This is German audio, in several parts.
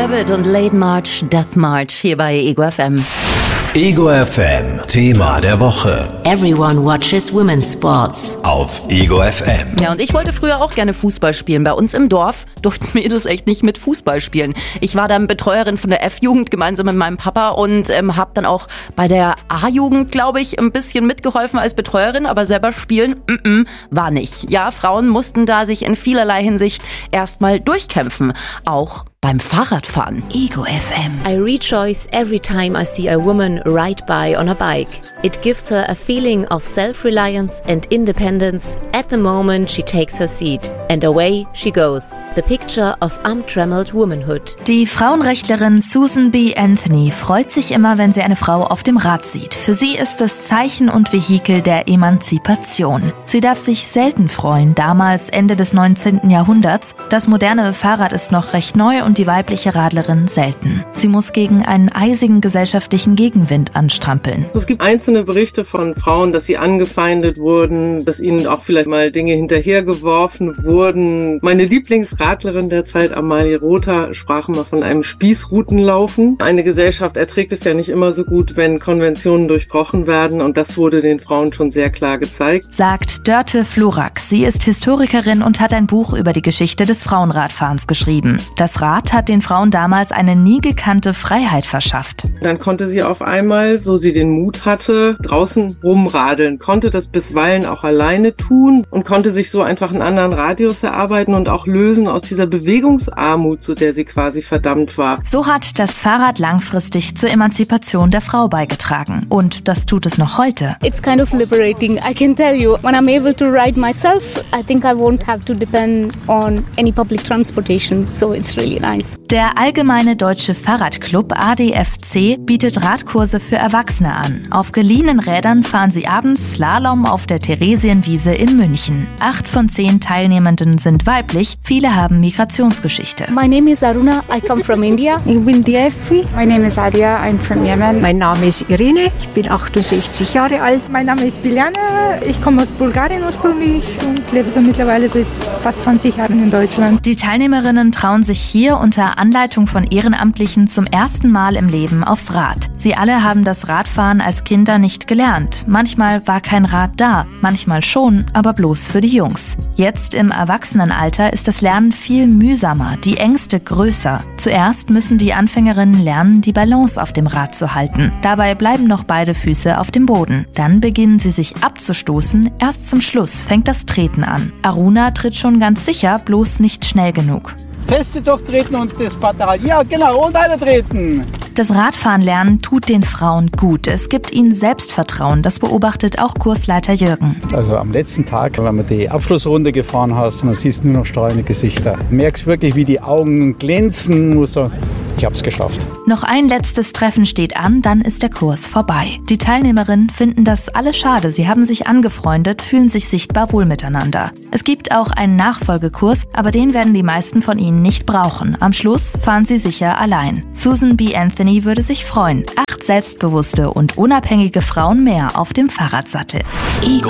Sabbath und Late March, Death March hier bei Ego FM. Ego FM, Thema der Woche. Everyone watches women's sports. Auf Ego FM. Ja, und ich wollte früher auch gerne Fußball spielen. Bei uns im Dorf durften Mädels echt nicht mit Fußball spielen. Ich war dann Betreuerin von der F-Jugend gemeinsam mit meinem Papa und habe dann auch bei der A-Jugend, glaube ich, ein bisschen mitgeholfen als Betreuerin, aber selber spielen war nicht. Ja, Frauen mussten da sich in vielerlei Hinsicht erstmal durchkämpfen. Auch beim Fahrradfahren. Ego FM. I rejoice every time I see a woman ride by on a bike. It gives her a feeling of self-reliance and independence at the moment she takes her seat. And away she goes. The picture of untrammeled womanhood. Die Frauenrechtlerin Susan B. Anthony freut sich immer, wenn sie eine Frau auf dem Rad sieht. Für sie ist es Zeichen und Vehikel der Emanzipation. Sie darf sich selten freuen, damals Ende des 19. Jahrhunderts. Das moderne Fahrrad ist noch recht neu und die weibliche Radlerin selten. Sie muss gegen einen eisigen gesellschaftlichen Gegenwind anstrampeln. Es gibt einzelne Berichte von Frauen, dass sie angefeindet wurden, dass ihnen auch vielleicht mal Dinge hinterhergeworfen wurden. Meine Lieblingsradlerin der Zeit, Amalie Rother, sprach mal von einem Spießrutenlaufen. Eine Gesellschaft erträgt es ja nicht immer so gut, wenn Konventionen durchbrochen werden, und das wurde den Frauen schon sehr klar gezeigt. Sagt Dörte Florak. Sie ist Historikerin und hat ein Buch über die Geschichte des Frauenradfahrens geschrieben. Das Rad hat den Frauen damals eine nie gekannte Freiheit verschafft. Dann konnte sie auf einmal, so sie den Mut hatte, draußen rumradeln, konnte das bisweilen auch alleine tun und konnte sich so einfach einen anderen Radius erarbeiten und auch lösen aus dieser Bewegungsarmut, zu der sie quasi verdammt war. So hat das Fahrrad langfristig zur Emanzipation der Frau beigetragen. Und das tut es noch heute. It's kind of liberating. I can tell you, when I'm able to ride myself, I think I won't have to depend on any public transportation. So it's really nice. Der Allgemeine Deutsche Fahrradclub ADFC bietet Radkurse für Erwachsene an. Auf geliehenen Rädern fahren sie abends Slalom auf der Theresienwiese in München. 8 von 10 Teilnehmenden sind weiblich, viele haben Migrationsgeschichte. My name is Aruna. I come from India. Ich bin Diefri. My name is Adia. I'm from Yemen. Mein Name ist Irene. Ich bin 68 Jahre alt. Mein Name ist Biljana. Ich komme aus Bulgarien ursprünglich und lebe so mittlerweile seit fast 20 Jahren in Deutschland. Die Teilnehmerinnen trauen sich hier unter Anleitung von Ehrenamtlichen zum ersten Mal im Leben aufs Rad. Sie alle haben das Radfahren als Kinder nicht gelernt. Manchmal war kein Rad da, manchmal schon, aber bloß für die Jungs. Jetzt im Erwachsenenalter ist das Lernen viel mühsamer, die Ängste größer. Zuerst müssen die Anfängerinnen lernen, die Balance auf dem Rad zu halten. Dabei bleiben noch beide Füße auf dem Boden. Dann beginnen sie sich abzustoßen. Erst zum Schluss fängt das Treten an. Aruna tritt schon ganz sicher, bloß nicht schnell genug. Feste durchtreten und das Pedal. Ja, genau, und weiter treten. Das Radfahren lernen tut den Frauen gut. Es gibt ihnen Selbstvertrauen. Das beobachtet auch Kursleiter Jürgen. Also am letzten Tag, wenn man die Abschlussrunde gefahren hast, dann siehst du nur noch strahlende Gesichter. Du merkst wirklich, wie die Augen glänzen. Muss sagen, ich hab's geschafft. Noch ein letztes Treffen steht an, dann ist der Kurs vorbei. Die Teilnehmerinnen finden das alle schade. Sie haben sich angefreundet, fühlen sich sichtbar wohl miteinander. Es gibt auch einen Nachfolgekurs, aber den werden die meisten von ihnen nicht brauchen. Am Schluss fahren sie sicher allein. Susan B. Anthony würde sich freuen. 8 selbstbewusste und unabhängige Frauen mehr auf dem Fahrradsattel. Ego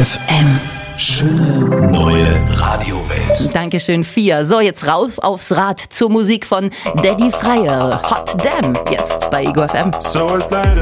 FM. Schöne neue Radiowelt. Dankeschön, Fia. So, jetzt rauf aufs Rad zur Musik von Daddy Fryer. Hot Damn, jetzt bei Ego FM.